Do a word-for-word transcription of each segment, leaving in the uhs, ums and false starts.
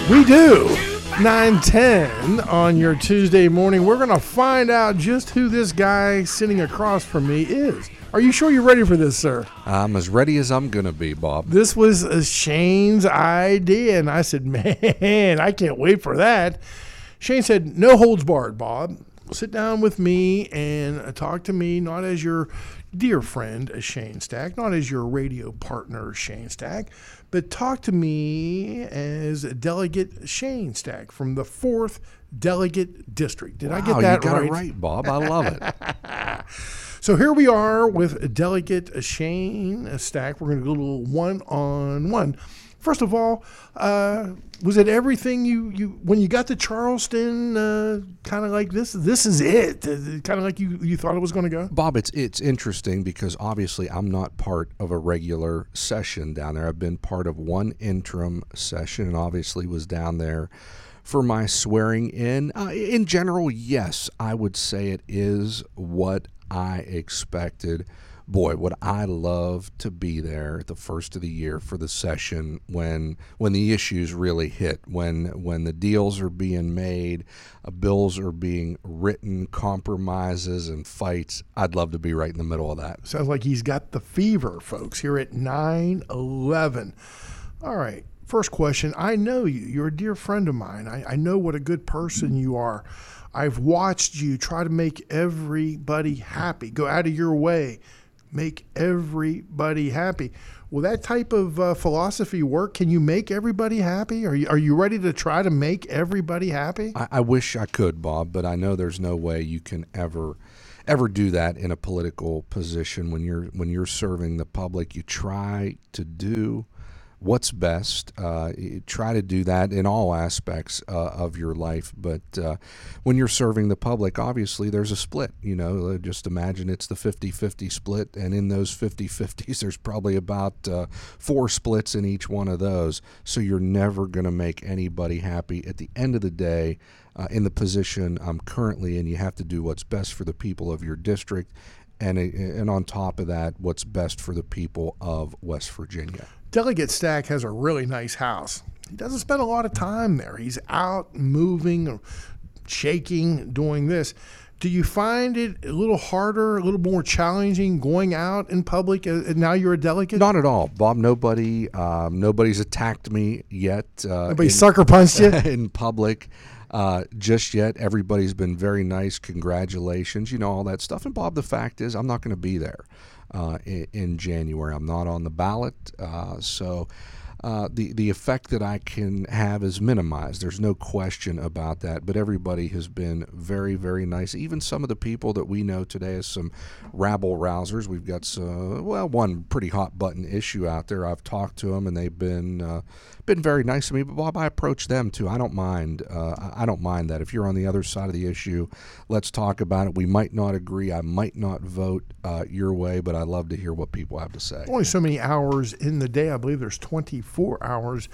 We do. nine ten on your Tuesday morning. We're going to find out just who this guy sitting across from me is. Are you sure you're ready for this, sir? I'm as ready as I'm going to be, Bob. This was uh, Shane's idea, and I said, man, I can't wait for that. Shane said, no holds barred, Bob. Sit down with me and uh, talk to me, not as your dear friend, Shane Stack, not as your radio partner, Shane Stack, but talk to me as Delegate Shane Stack from the fourth Delegate District. Did wow, I get that you got right? it right, Bob. I love it. So here we are with Delegate Shane Stack. We're going to go a little one-on-one. First of all, uh, was it everything you, you when you got to Charleston, uh, kind of like this? This is it, uh, kind of like you, you thought it was going to go? Bob, it's it's interesting because obviously I'm not part of a regular session down there. I've been part of one interim session and obviously was down there for my swearing in. Uh, in general, yes, I would say it is what I expected. Boy, would I love to be there at the first of the year for the session when when the issues really hit, when when the deals are being made, uh, bills are being written, compromises and fights. I'd love to be right in the middle of that. Sounds like he's got the fever, folks, here at nine eleven. All right, first question. I know you. You're a dear friend of mine. I, I know what a good person you are. I've watched you try to make everybody happy, go out of your way. Make everybody happy. Will that type of uh, philosophy work? Can you make everybody happy? Are you are you ready to try to make everybody happy? I, I wish I could, Bob, but I know there's no way you can ever ever do that in a political position. When you're when you're serving the public, you try to do what's best. Uh, you try to do that in all aspects uh, of your life. But uh, when you're serving the public, obviously there's a split. You know, just imagine it's the fifty-fifty split, and in those fifty-fifties, there's probably about uh, four splits in each one of those. So you're never going to make anybody happy. At the end of the day, uh, in the position I'm currently in, you have to do what's best for the people of your district. And, and on top of that, what's best for the people of West Virginia. Delegate Stack has a really nice house. He doesn't spend a lot of time there. He's out moving, shaking, doing this. Do you find it a little harder, a little more challenging going out in public uh, now you're a delegate? Not at all, Bob. Nobody, um, nobody's attacked me yet. Uh, Nobody in, sucker punched you in public. Uh, just yet. Everybody's been very nice. Congratulations, you know, all that stuff. And Bob, the fact is, I'm not going to be there uh, in, in January. I'm not on the ballot. Uh, so uh, the, the effect that I can have is minimized. There's no question about that. But everybody has been very, very nice. Even some of the people that we know today as some rabble rousers. We've got some, well, one pretty hot button issue out there. I've talked to them and they've been uh, been very nice to me, but Bob, I approach them too. I don't mind. Uh, I don't mind that. If you're on the other side of the issue, let's talk about it. We might not agree. I might not vote uh, your way, but I love to hear what people have to say. Only so many hours in the day. I believe there's twenty-four hours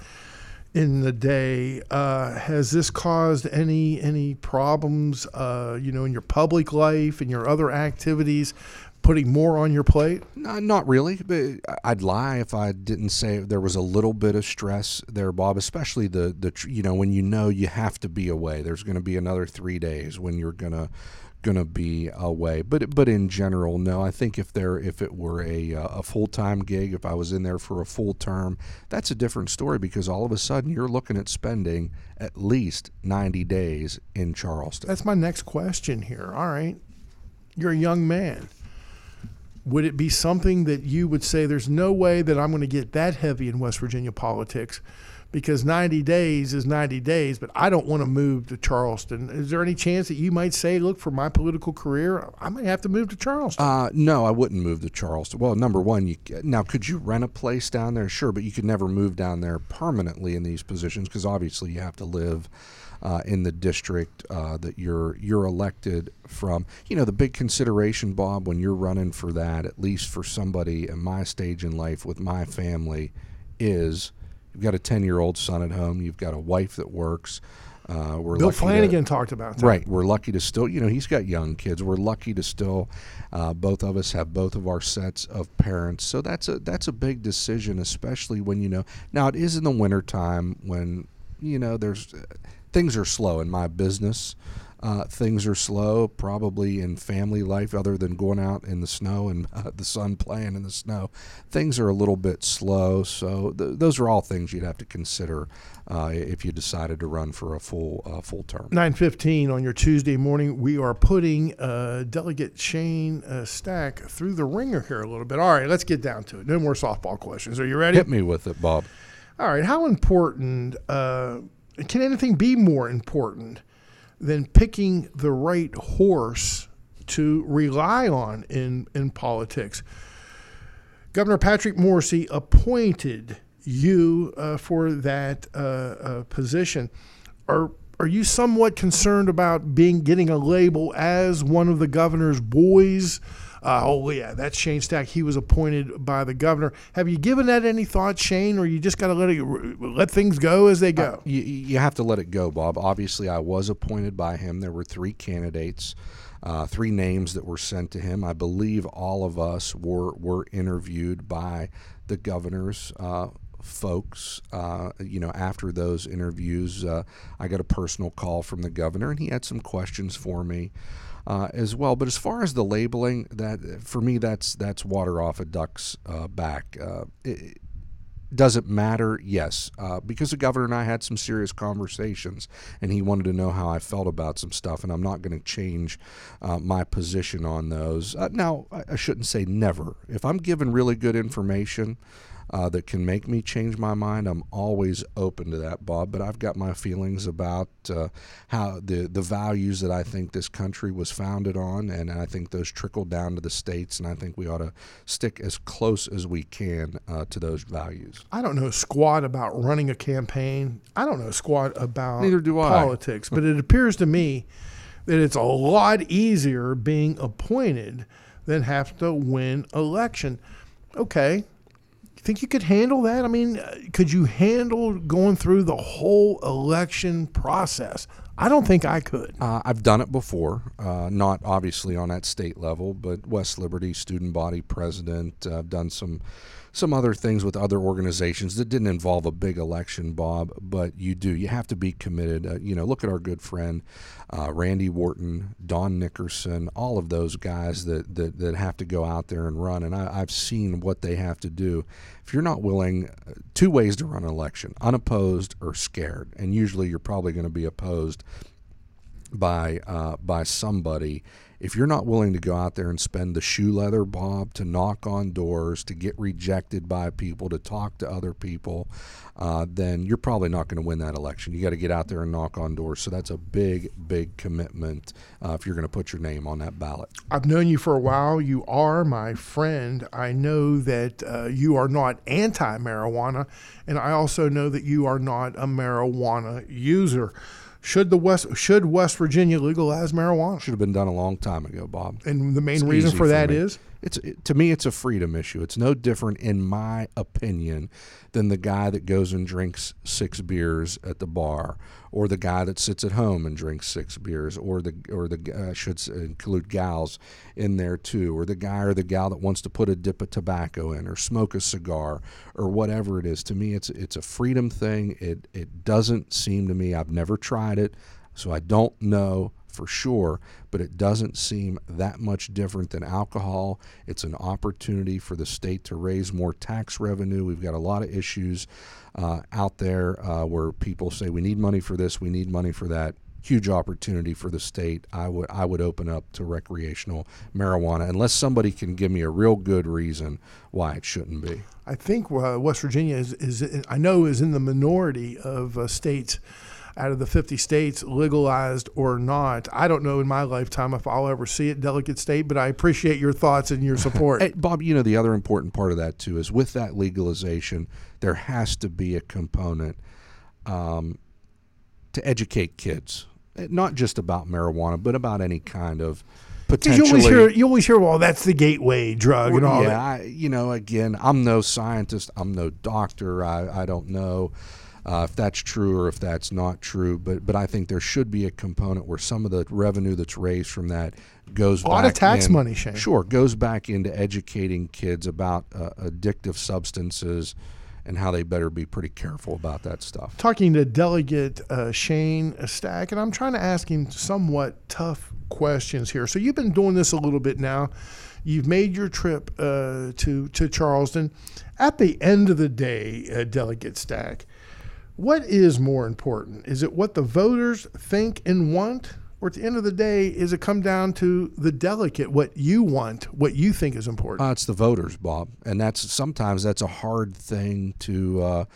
in the day. Uh, has this caused any any problems? Uh, you know, in your public life and your other activities? Putting more on your plate? No, not really. But I'd lie if I didn't say there was a little bit of stress there, Bob. Especially the the you know when you know you have to be away. There's going to be another three days when you're gonna gonna be away. But but in general, no. I think if there if it were a a full time gig, if I was in there for a full term, that's a different story because all of a sudden you're looking at spending at least ninety days in Charleston. That's my next question here. All right, you're a young man. Would it be something that you would say there's no way that I'm going to get that heavy in West Virginia politics because ninety days is ninety days, but I don't want to move to Charleston? Is there any chance that you might say, look, for my political career, I might have to move to Charleston? Uh, no, I wouldn't move to Charleston. Well, number one, you now could you rent a place down there? Sure, but you could never move down there permanently in these positions because obviously you have to live Uh, in the district uh, that you're you're elected from. You know, the big consideration, Bob, when you're running for that, at least for somebody in my stage in life with my family, is you've got a ten-year-old son at home, you've got a wife that works. Uh, we're Bill lucky Flanagan to, talked about that. Right. We're lucky to still, you know, he's got young kids. We're lucky to still, uh, both of us have both of our sets of parents. So that's a that's a big decision, especially when, you know, now it is in the wintertime when you know, there's uh, things are slow in my business. Uh, things are slow, probably in family life, other than going out in the snow and uh, the sun playing in the snow. Things are a little bit slow, so th- those are all things you'd have to consider uh, if you decided to run for a full uh, full term. nine fifteen on your Tuesday morning, we are putting uh, Delegate Shane uh, Stack through the ringer here a little bit. All right, let's get down to it. No more softball questions. Are you ready? Hit me with it, Bob. All right, how important, uh, can anything be more important than picking the right horse to rely on in, in politics? Governor Patrick Morrisey appointed you uh, for that uh, uh, position. Are are you somewhat concerned about being getting a label as one of the governor's boys? Uh, oh yeah, that's Shane Stack. He was appointed by the governor. Have you given that any thought, Shane, or you just got to let it let things go as they go? Uh, you, you have to let it go, Bob. Obviously, I was appointed by him. There were three candidates, uh, three names that were sent to him. I believe all of us were were interviewed by the governor's uh, folks. Uh, you know, after those interviews, uh, I got a personal call from the governor, and he had some questions for me. Uh, as well, but as far as the labeling, that for me, that's that's water off a duck's uh, back. Uh, it, does it matter? Yes, uh, because the governor and I had some serious conversations, and he wanted to know how I felt about some stuff, and I'm not going to change uh, my position on those. Uh, now, I, I shouldn't say never. If I'm given really good information Uh, that can make me change my mind, I'm always open to that, Bob. But I've got my feelings about uh, how the the values that I think this country was founded on, and I think those trickle down to the states, and I think we ought to stick as close as we can uh, to those values. I don't know squat about running a campaign. I don't know squat about Neither do I. politics, but it appears to me that it's a lot easier being appointed than have to win election. Okay. Think you could handle that? I mean, could you handle going through the whole election process? I don't think I could. Uh, I've done it before, uh, not obviously on that state level, but West Liberty student body president. Uh, I've done some some other things with other organizations that didn't involve a big election, Bob, but you do. You have to be committed. Uh, you know, look at our good friend uh, Randy Wharton, Don Nickerson, all of those guys that, that, that have to go out there and run, and I, I've seen what they have to do. If you're not willing, uh, two ways to run an election, unopposed or scared, and usually you're probably going to be opposed by uh, by somebody. If you're not willing to go out there and spend the shoe leather, Bob, to knock on doors, to get rejected by people, to talk to other people, uh, then you're probably not going to win that election. You got to get out there and knock on doors. So that's a big, big commitment uh, if you're going to put your name on that ballot. I've known you for a while. You are my friend. I know that uh, you are not anti-marijuana, and I also know that you are not a marijuana user. Should the West should West Virginia legalize marijuana? Should have been done a long time ago, Bob. And the main It's reason easy for that me. is? It's it, to me, it's a freedom issue. It's no different, in my opinion, than the guy that goes and drinks six beers at the bar, or the guy that sits at home and drinks six beers, or the or the uh, should include gals in there too, or the guy or the gal that wants to put a dip of tobacco in, or smoke a cigar, or whatever it is. To me, it's it's a freedom thing. It it doesn't seem to me. I've never tried it, so I don't know for sure, but it doesn't seem that much different than alcohol. It's an opportunity for the state to raise more tax revenue. We've got a lot of issues uh, out there uh, where people say we need money for this, we need money for that. Huge opportunity for the state. I would I would open up to recreational marijuana unless somebody can give me a real good reason why it shouldn't be. I think uh, West Virginia is, is I know is in the minority of uh, states out of the fifty states, legalized or not. I don't know in my lifetime if I'll ever see it, delegate state, but I appreciate your thoughts and your support. Hey, Bob, you know, the other important part of that, too, is with that legalization, there has to be a component um, to educate kids, not just about marijuana, but about any kind of potentially. You always hear, you always hear, well, that's the gateway drug well, and all yeah, that. I, you know, again, I'm no scientist. I'm no doctor. I, I don't know Uh, if that's true or if that's not true, but but I think there should be a component where some of the revenue that's raised from that goes back. A lot of tax in, money, Shane. Sure, goes back into educating kids about uh, addictive substances and how they better be pretty careful about that stuff. Talking to Delegate uh, Shane Stack, and I'm trying to ask him somewhat tough questions here. So you've been doing this a little bit now. You've made your trip uh, to to Charleston. At the end of the day, uh, Delegate Stack, what is more important? Is it what the voters think and want? Or at the end of the day, is it come down to the delegate, what you want, what you think is important? Uh, it's the voters, Bob, and that's sometimes that's a hard thing to uh,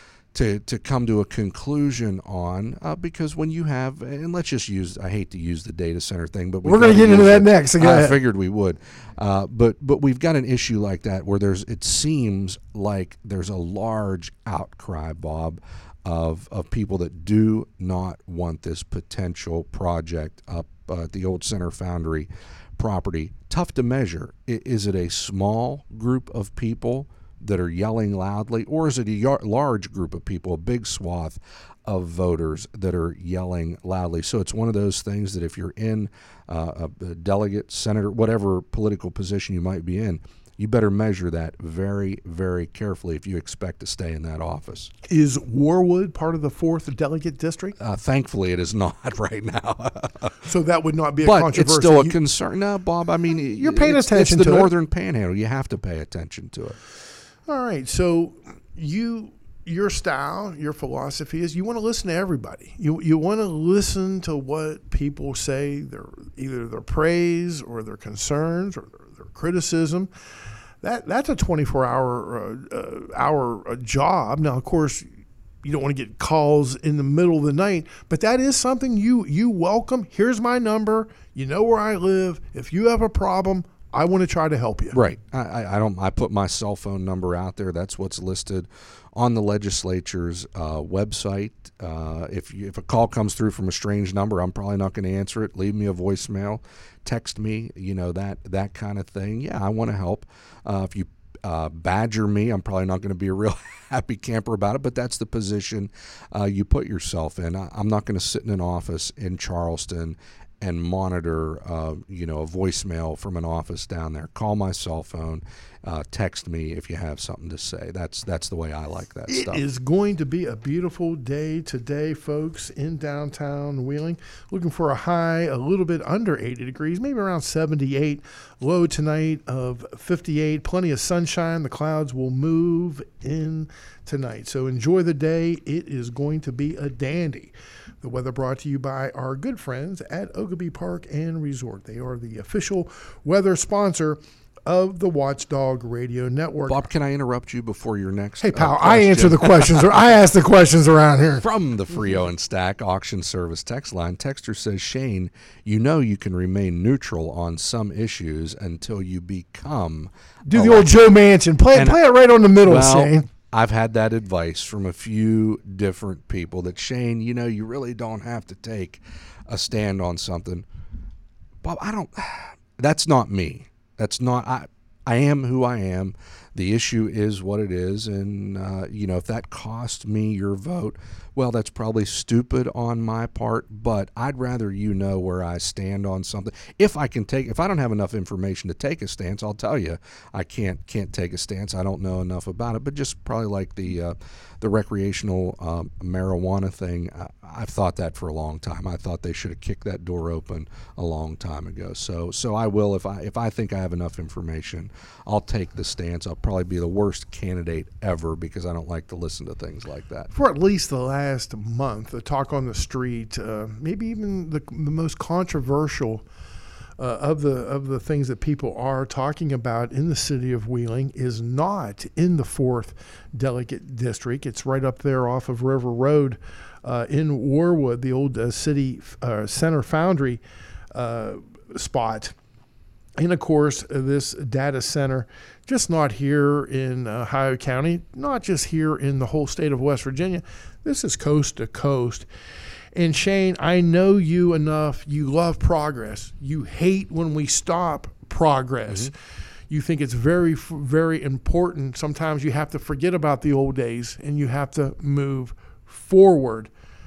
to to come to a conclusion on uh, because when you have, and let's just use, I hate to use the data center thing, but we're going to get into that it. next. So go I ahead. figured we would, uh, but but we've got an issue like that where there's it seems like there's a large outcry, Bob, of of people that do not want this potential project up uh, at the old Center Foundry property. Tough to measure. I, is it a small group of people that are yelling loudly, or is it a yar- large group of people, a big swath of voters that are yelling loudly? So it's one of those things that if you're in uh, a, a delegate, senator, whatever political position you might be in, you better measure that very, very carefully if you expect to stay in that office. Is Warwood part of the fourth delegate district? Uh, thankfully, it is not right now. So that would not be a but controversy. it's still a You- concern. No, Bob, I mean, You're paying it's, attention it's the to it. Northern Panhandle. You have to pay attention to it. All right. So you, your style, your philosophy is you want to listen to everybody. You you want to listen to what people say, their either their praise or their concerns or their, their criticism. That that's a twenty-four hour uh, uh, hour uh, job. Now, of course, you don't want to get calls in the middle of the night, but that is something you you welcome. Here's my number. You know where I live. If you have a problem, I want to try to help you. Right. I, I, I don't. I put my cell phone number out there. That's what's listed on the legislature's uh, website. Uh, if you, if a call comes through from a strange number, I'm probably not going to answer it. Leave me a voicemail, text me. You know, that that kind of thing. Yeah, I want to help. Uh, if you uh, badger me, I'm probably not going to be a real happy camper about it. But that's the position uh, you put yourself in. I, I'm not going to sit in an office in Charleston and monitor, uh, you know, a voicemail from an office down there. Call my cell phone, uh, text me if you have something to say. That's that's the way I like that It stuff. It is going to be a beautiful day today, folks, in downtown Wheeling. Looking for a high a little bit under eighty degrees, maybe around seventy-eight. Low tonight of fifty-eight. Plenty of sunshine. The clouds will move in tonight. So enjoy the day. It is going to be a dandy. The weather brought to you by our good friends at Oakabee Park and Resort. They are the official weather sponsor of the Watchdog Radio Network. Bob, can I interrupt you before your next? Hey, pal, uh, I answer the question? questions. Or I ask the questions around here. From the Frio and Stack Auction Service text line, texter says, Shane, you know you can remain neutral on some issues until you become. Do the old Joe Manchin. Play, And- play it right on the middle, well, Shane. I've had that advice from a few different people that, Shane, you know, you really don't have to take a stand on something. Bob, I don't, that's not me. That's not, I, I am who I am. The issue is what it is. And, uh, you know, if that cost me your vote, well, that's probably stupid on my part, but I'd rather you know where I stand on something. If I can take, if I don't have enough information to take a stance, I'll tell you I can't can't take a stance. I don't know enough about it. But just probably like the uh, the recreational um, marijuana thing, I, I've thought that for a long time. I thought they should have kicked that door open a long time ago. So so I will if I if I think I have enough information, I'll take the stance. I'll probably be the worst candidate ever because I don't like to listen to things like that. For at least the last month, the talk on the street, uh, maybe even the, the most controversial uh, of the of the things that people are talking about in the city of Wheeling is not in the fourth delegate district. It's right up there off of River Road uh, in Warwood, the old uh, city uh, center foundry uh, spot. And, of course, this data center, just not here in uh, Ohio County, not just here in the whole state of West Virginia. This is coast to coast. And, Shane, I know you enough. You love progress. You hate when we stop progress. Mm-hmm. You think it's very, very important. Sometimes you have to forget about the old days and you have to move forward.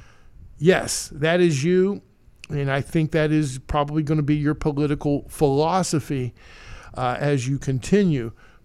Yes, that is you. And I think that is probably going to be your political philosophy uh, as you continue.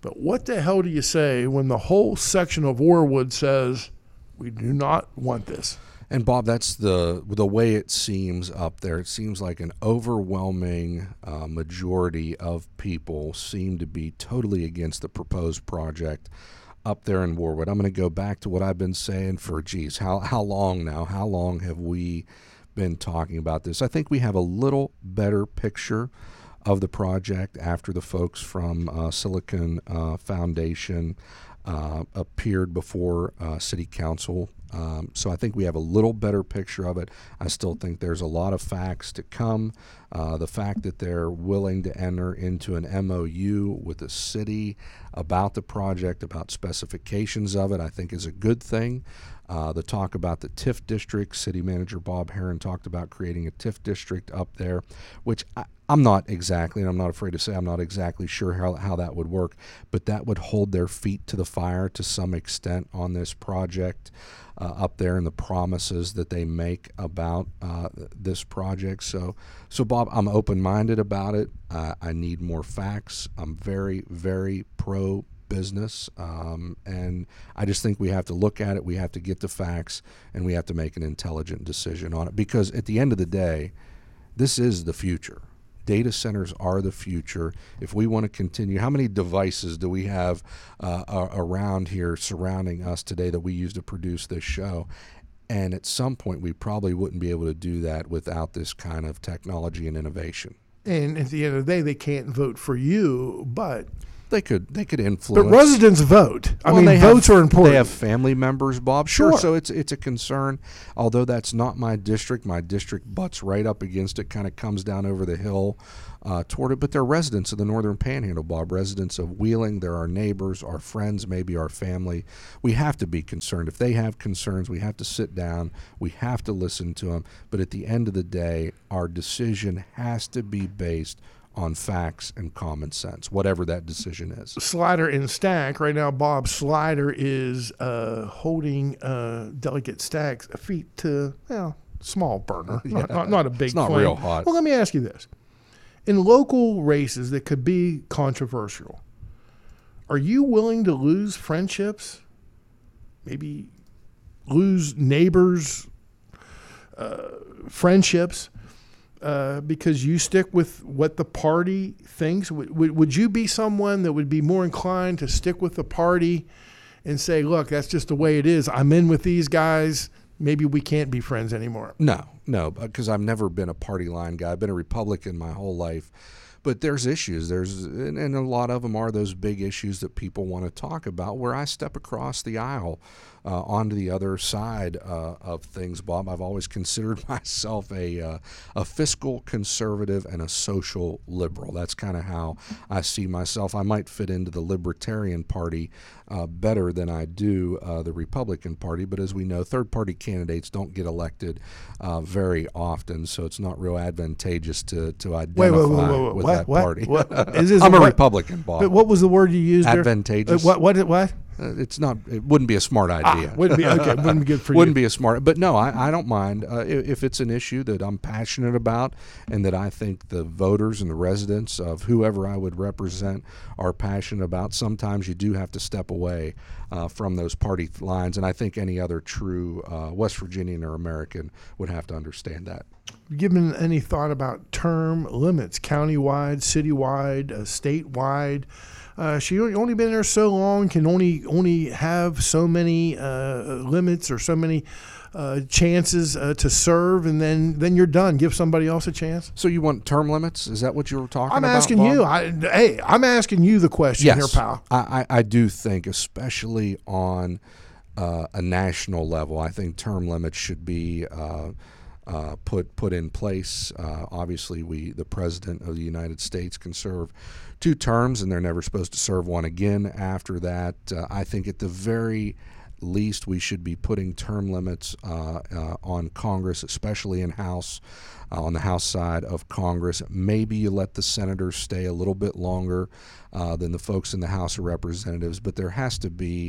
But what the hell do you say when the whole section of Warwood says, we do not want this? And Bob, that's the the way it seems up there. It seems like an overwhelming uh, majority of people seem to be totally against the proposed project up there in Warwood. I'm going to go back to what I've been saying for, geez, how, how long now? How long have we been talking about this? I think we have a little better picture of the project after the folks from uh, Silicon uh, Foundation uh, appeared before uh, City Council. Um, so I think we have a little better picture of it. I still think there's a lot of facts to come. Uh, the fact that they're willing to enter into an M O U with the city about the project, about specifications of it, I think is a good thing. Uh, the talk about the T I F district, City Manager Bob Herron talked about creating a T I F district up there, which I, I'm not exactly, and I'm not afraid to say I'm not exactly sure how, how that would work, but that would hold their feet to the fire to some extent on this project uh, up there and the promises that they make about uh, this project. So, so Bob, I'm open-minded about it. Uh, I need more facts. I'm very, very pro business, um, and I just think we have to look at it, we have to get the facts, and we have to make an intelligent decision on it, because at the end of the day, this is the future. Data centers are the future. If we want to continue, how many devices do we have uh, around here surrounding us today that we use to produce this show? And at some point, we probably wouldn't be able to do that without this kind of technology and innovation. And at the end of the day, they can't vote for you, but They could they could influence. But residents vote. I Well, mean, they votes have, are important. They have family members, Bob. Sure. Sure. So it's it's a concern. Although that's not my district. My district butts right up against it, kind of comes down over the hill uh, toward it. But they're residents of the Northern Panhandle, Bob. Residents of Wheeling. They're our neighbors, our friends, maybe our family. We have to be concerned. If they have concerns, we have to sit down. We have to listen to them. But at the end of the day, our decision has to be based on facts and common sense, whatever that decision is. Slider and Stack. Right now, Bob Slider is uh, holding uh, Delegate Stack's feet to, well, small burner, Yeah. not, not, not a big It's not flame. real hot. Well, let me ask you this. In local races that could be controversial, are you willing to lose friendships, maybe lose neighbors, uh, friendships, Uh, because you stick with what the party thinks? Would, would, would you be someone that would be more inclined to stick with the party and say, look, that's just the way it is. I'm in with these guys. Maybe we can't be friends anymore? No, no, because I've never been a party line guy. I've been a Republican my whole life. But there's issues. There's and, and a lot of them are those big issues that people want to talk about, where I step across the aisle uh, onto the other side uh, of things, Bob. I've always considered myself a uh, a fiscal conservative and a social liberal. That's kind of how I see myself. I might fit into the Libertarian Party uh, better than I do uh, the Republican Party, but as we know, third-party candidates don't get elected uh, very often, so it's not real advantageous to, to identify Wait, wait, wait, wait, wait. with What? that What? party. What? Is this I'm a what- Republican, Bob. But what was the word you used there? Advantageous. Uh, what? What? What? Uh, it's not. It wouldn't be a smart idea. Ah, wouldn't be okay. Wouldn't be good for Wouldn't you. be a smart. But no, I, I don't mind uh, if, if it's an issue that I'm passionate about and that I think the voters and the residents of whoever I would represent are passionate about. Sometimes you do have to step away uh, from those party lines, and I think any other true uh, West Virginian or American would have to understand that. Given any thought about term limits, countywide, citywide, uh, statewide? Uh, she only been there so long, can only only have so many uh, limits or so many uh, chances uh, to serve, and then, then you're done. Give somebody else a chance. So you want term limits? Is that what you were talking I'm about? asking Bob? you. I, hey, I'm asking you the question Yes, here, pal. I, I, I do think, especially on uh, a national level, I think term limits should be uh, uh, put put in place. Uh, obviously, we the president of the United States can serve two terms, and they're never supposed to serve one again after that. Uh, I think at the very least we should be putting term limits uh, uh, on Congress, especially in House, uh, on the House side of Congress. Maybe you let the senators stay a little bit longer uh, than the folks in the House of Representatives, but there has to be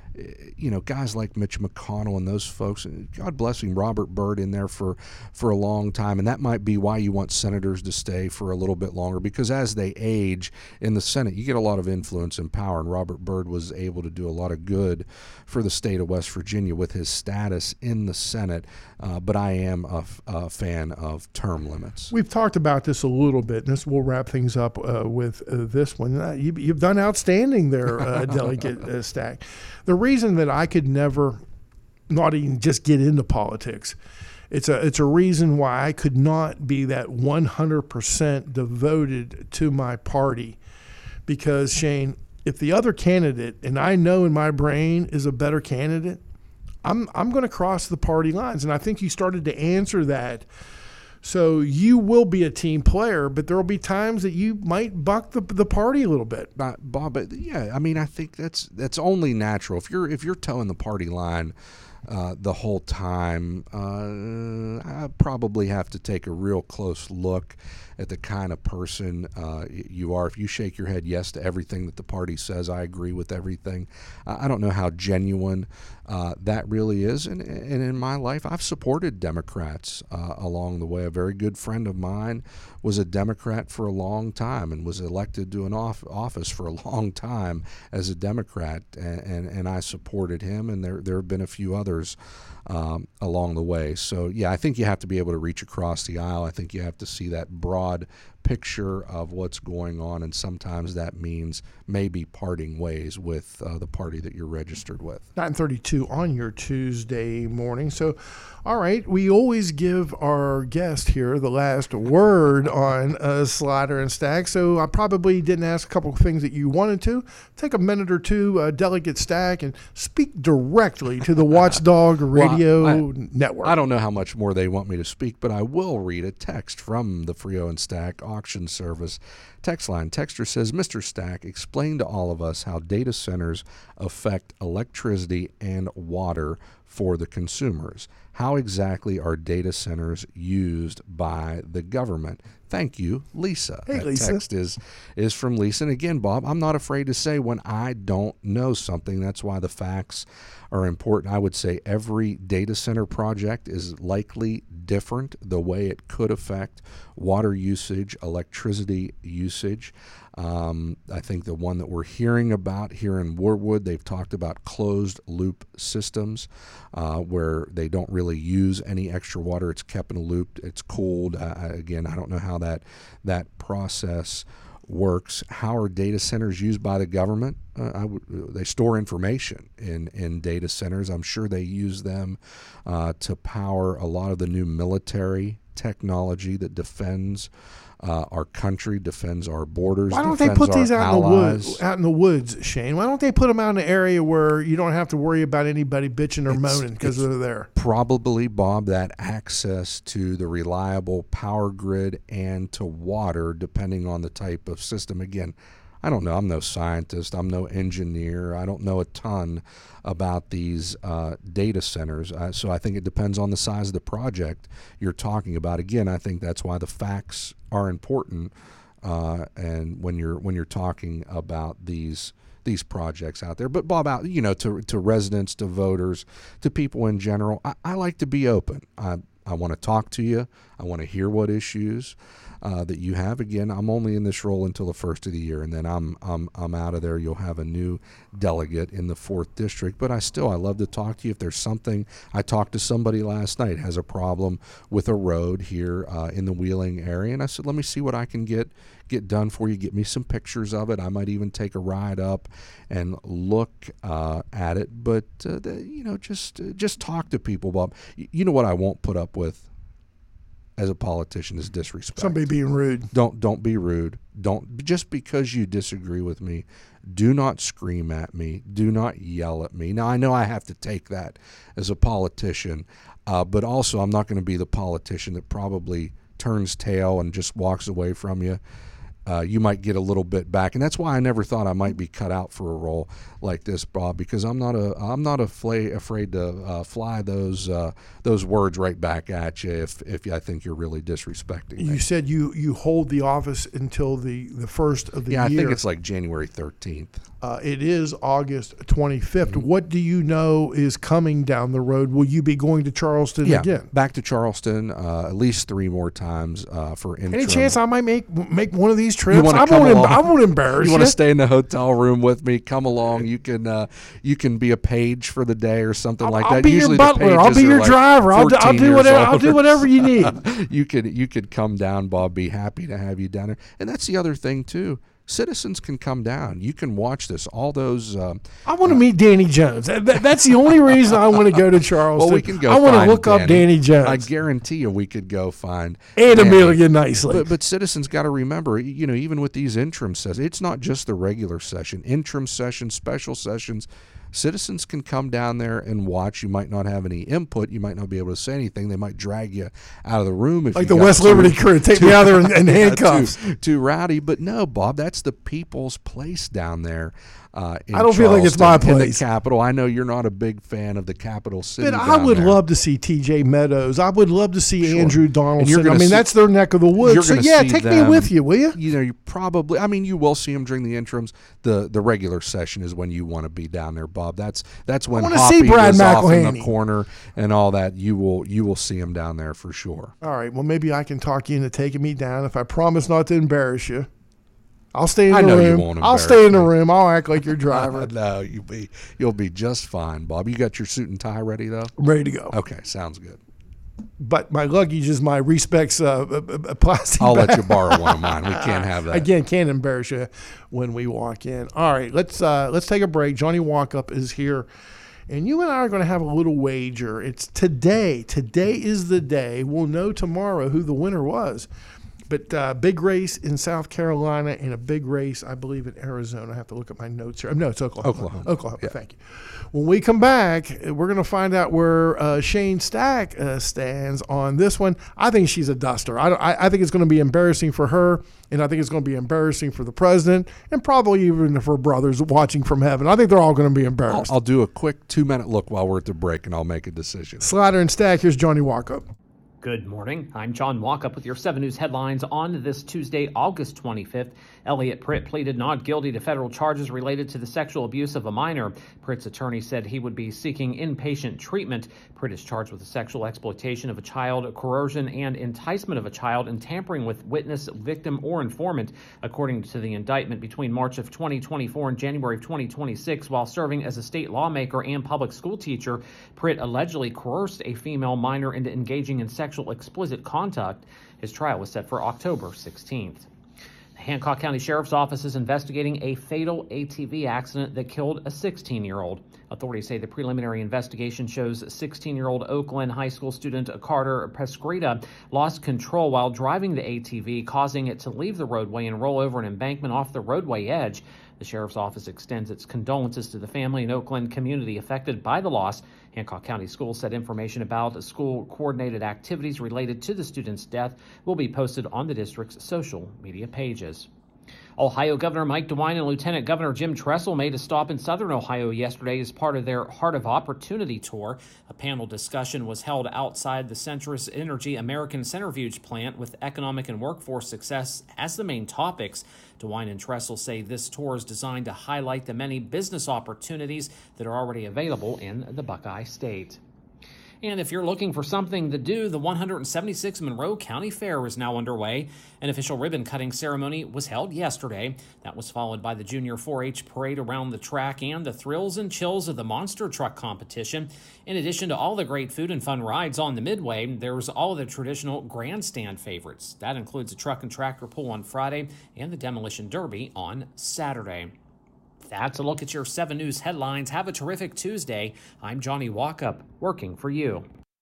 you know, guys like Mitch McConnell and those folks, God bless him, Robert Byrd in there for, for a long time. And that might be why you want senators to stay for a little bit longer, because as they age in the Senate, you get a lot of influence and power. And Robert Byrd was able to do a lot of good for the state of West Virginia with his status in the Senate. Uh, but I am a, a fan of term limits. We've talked about this a little bit, and this will wrap things up uh, with uh, this one. Uh, you, you've done outstanding there, uh, Delegate uh, Stack. The reason that I could never, not even just get into politics, it's a it's a reason why I could not be that one hundred percent devoted to my party, because Shane, if the other candidate, and I know in my brain is a better candidate, I'm I'm going to cross the party lines, and I think you started to answer that. So you will be a team player, but there will be times that you might buck the the party a little bit. Uh, Bob, yeah, I mean, I think that's that's only natural. If you're if you're towing the party line uh, the whole time, uh, I probably have to take a real close look at the kind of person uh, you are. If you shake your head yes to everything that the party says, I agree with everything, uh, I don't know how genuine uh, that really is. And, and in my life, I've supported Democrats uh, along the way. A very good friend of mine was a Democrat for a long time and was elected to an off- office for a long time as a Democrat, and, and, and I supported him, and there, there have been a few others Um, along the way. So, yeah, I think you have to be able to reach across the aisle. I think you have to see that broad picture of what's going on, and sometimes that means maybe parting ways with uh, the party that you're registered with. nine thirty-two on your Tuesday morning. So, all right, we always give our guest here the last word on uh, Slider and Stack. So I probably didn't ask a couple of things that you wanted to. Take a minute or two, uh, Delegate Stack, and speak directly to the Watchdog Radio well, I, Network. I don't know how much more they want me to speak, but I will read a text from the Frio and Stack auction service text line. Texter says, Mister Stack, explain to all of us how data centers affect electricity and water for the consumers. How exactly are data centers used by the government? Thank you, Lisa. Hey, that Lisa. text is, is from Lisa. And again, Bob, I'm not afraid to say when I don't know something. That's why the facts are important. I would say every data center project is likely different, the way it could affect water usage, electricity usage. Um, I think the one that we're hearing about here in Warwood, they've talked about closed loop systems uh, where they don't really use any extra water. It's kept in a loop. It's cooled. Uh, again, I don't know how that that process works. How are data centers used by the government? Uh, I w- they store information in, in data centers. I'm sure they use them uh, to power a lot of the new military technology that defends uh, our country, defends our borders. Why don't they put these out in the woods? Out in the woods, Shane. Why don't they put them out in an area where you don't have to worry about anybody bitching or It's- moaning because it's they're there? Probably, Bob, that access to the reliable power grid and to water, depending on the type of system. Again, I don't know. I'm no scientist. I'm no engineer. I don't know a ton about these uh, data centers. Uh, so I think it depends on the size of the project you're talking about. Again, I think that's why the facts are important. Uh, and when you're when you're talking about these these projects out there, but Bob, out you know, to to residents, to voters, to people in general, I, I like to be open. I I want to talk to you. I want to hear what issues uh, that you have. Again, I'm only in this role until the first of the year, and then I'm I'm I'm out of there. You'll have a new delegate in the fourth district, but I still I love to talk to you. If there's something, I talked to somebody last night has a problem with a road here uh, in the Wheeling area, and I said, let me see what I can get get done for you. Get me some pictures of it. I might even take a ride up and look uh, at it. But uh, the, you know, just uh, just talk to people, Bob. Y- you know what I won't put up with as a politician is disrespect. Somebody being rude. Don't don't be rude. Don't just because you disagree with me, do not scream at me. Do not yell at me. Now I know I have to take that as a politician, uh, but also I'm not going to be the politician that probably turns tail and just walks away from you. Uh, you might get a little bit back, and that's why I never thought I might be cut out for a role like this, Bob. Because I'm not a I'm not afraid afraid to uh, fly those uh, those words right back at you if if I think you're really disrespecting me. You said you, you hold the office until the, the first of the yeah, year. I think it's like January thirteenth. Uh, it is August twenty-fifth. Mm-hmm. What do you know is coming down the road? Will you be going to Charleston yeah, again? Back to Charleston uh, at least three more times uh, for interim. Any chance I might make make one of these trips? I won't, em- I won't embarrass you. You want to stay in the hotel room with me? Come along. You can uh, you can be a page for the day or something I'll, like I'll that. be Usually your butler. I'll be your like driver. I'll do, I'll do whatever. I'll do whatever you need. you could you could come down, Bob. Be happy to have you down there. And that's the other thing too. Citizens can come down. You can watch this. All those. Uh, I want to uh, meet Danny Jones. That, that's the only reason I want to go to Charleston. Well, we can go. I want to look Danny. up Danny Jones. I guarantee you, we could go find and Amelia Nicely. But, but citizens got to remember, you know, even with these interim sessions, it's not just the regular session. Interim sessions, special sessions. Citizens can come down there and watch. You might not have any input. You might not be able to say anything. They might drag you out of the room. If like you the got West too, Liberty crew, take too, me out there in, in handcuffs. Too, too rowdy. But no, Bob, that's the people's place down there. Uh, in I don't Charleston, feel like it's my place. In the Capitol. I know you're not a big fan of the Capital City. But I would there. love to see T J Meadows. I would love to see sure. Andrew Donaldson. I mean, see, that's their neck of the woods. So, yeah, take them, me with you, will you? You know, you probably, I mean, you will see them during the interims. The the regular session is when you want to be down there, Bob. That's that's when Hoppy goes off in the corner and all that. You will you will see him down there for sure. All right. Well, maybe I can talk you into taking me down if I promise not to embarrass you. I'll stay in the I know room. You won't I'll stay in the me. room. I'll act like your driver. No, you'll be you'll be just fine, Bob. You got your suit and tie ready though? Ready to go. Okay, sounds good. But my luggage is my Respects uh, uh, plastic I'll bag. let you borrow one of mine. We can't have that. Again, can't embarrass you when we walk in. All right, let's uh, let's take a break. Johnny Walkup is here. And you and I are going to have a little wager. It's today. Today is the day. We'll know tomorrow who the winner was. But uh, big race in South Carolina and a big race, I believe, in Arizona. I have to look at my notes here. No, it's Oklahoma. Oklahoma. Oklahoma, yeah. Thank you. When we come back, we're going to find out where uh, Shane Stack uh, stands on this one. I think she's a duster. I, I, I think it's going to be embarrassing for her, and I think it's going to be embarrassing for the president, and probably even for brothers watching from heaven. I think they're all going to be embarrassed. I'll, I'll do a quick two-minute look while we're at the break, and I'll make a decision. Slider and Stack, here's Johnny Walkup. Good morning. I'm John Walkup with your seven News headlines on this Tuesday, August twenty-fifth. Elliot Pritt pleaded not guilty to federal charges related to the sexual abuse of a minor. Pritt's attorney said he would be seeking inpatient treatment. Pritt is charged with the sexual exploitation of a child, coercion and enticement of a child, and tampering with witness, victim, or informant. According to the indictment, between March of twenty twenty-four and January of twenty twenty-six, while serving as a state lawmaker and public school teacher, Pritt allegedly coerced a female minor into engaging in sexual Sexual explicit conduct. His trial was set for October sixteenth. The Hancock County Sheriff's Office is investigating a fatal A T V accident that killed a sixteen-year-old. Authorities say the preliminary investigation shows sixteen-year-old Oakland High School student Carter Pescreta lost control while driving the A T V, causing it to leave the roadway and roll over an embankment off the roadway edge. The Sheriff's Office extends its condolences to the family and Oakland community affected by the loss. Hancock County Schools said information about school-coordinated activities related to the student's death will be posted on the district's social media pages. Ohio Governor Mike DeWine and Lieutenant Governor Jim Tressel made a stop in southern Ohio yesterday as part of their Heart of Opportunity tour. A panel discussion was held outside the Centrus Energy American Centrifuge plant with economic and workforce success as the main topics. DeWine and Tressel say this tour is designed to highlight the many business opportunities that are already available in the Buckeye State. And if you're looking for something to do, the one hundred seventy-sixth Monroe County Fair is now underway. An official ribbon-cutting ceremony was held yesterday. That was followed by the Junior four H parade around the track and the thrills and chills of the monster truck competition. In addition to all the great food and fun rides on the Midway, there's all of the traditional grandstand favorites. That includes a truck and tractor pull on Friday and the demolition derby on Saturday. That's a look at your seven News headlines. Have a terrific Tuesday. I'm Johnny Walkup, working for you.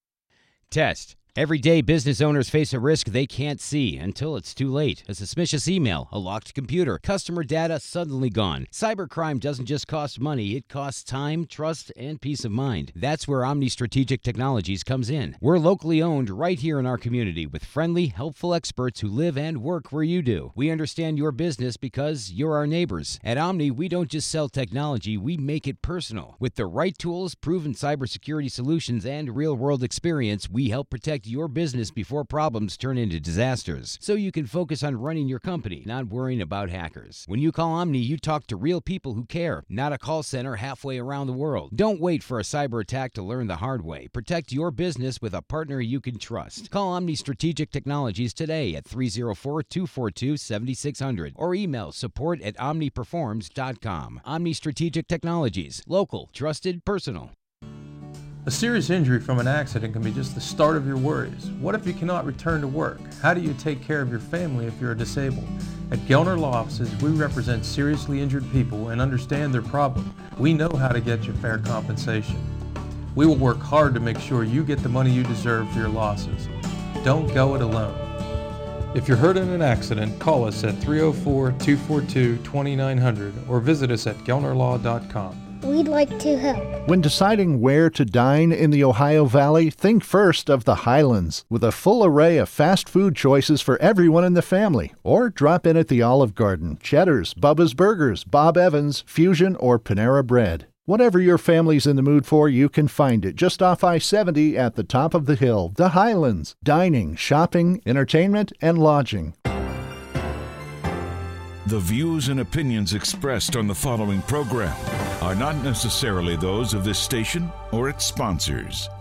Test. Every day, business owners face a risk they can't see until it's too late. A suspicious email, a locked computer, customer data suddenly gone. Cybercrime doesn't just cost money, it costs time, trust, and peace of mind. That's where Omni Strategic Technologies comes in. We're locally owned right here in our community with friendly, helpful experts who live and work where you do. We understand your business because you're our neighbors. At Omni, we don't just sell technology, we make it personal. With the right tools, proven cybersecurity solutions, and real-world experience, we help protect protect your business before problems turn into disasters, so you can focus on running your company, not worrying about hackers. When you call Omni, you talk to real people who care, not a call center halfway around the world. Don't wait for a cyber attack to learn the hard way. Protect your business with a partner you can trust. Call Omni Strategic Technologies today at three oh four, two four two, seven six zero zero or email support at omniperforms dot com. Omni Strategic Technologies. Local, trusted, personal. A serious injury from an accident can be just the start of your worries. What if you cannot return to work? How do you take care of your family if you're disabled? At Gelner Law Offices, we represent seriously injured people and understand their problem. We know how to get you fair compensation. We will work hard to make sure you get the money you deserve for your losses. Don't go it alone. If you're hurt in an accident, call us at three oh four, two four two, two nine zero zero or visit us at gelner law dot com. We'd like to help. When deciding where to dine in the Ohio Valley, think first of the Highlands, with a full array of fast food choices for everyone in the family. Or drop in at the Olive Garden, Cheddar's, Bubba's Burgers, Bob Evans, Fusion, or Panera Bread. Whatever your family's in the mood for, you can find it just off I seventy at the top of the hill. The Highlands. Dining, shopping, entertainment, and lodging. The views and opinions expressed on the following program are not necessarily those of this station or its sponsors.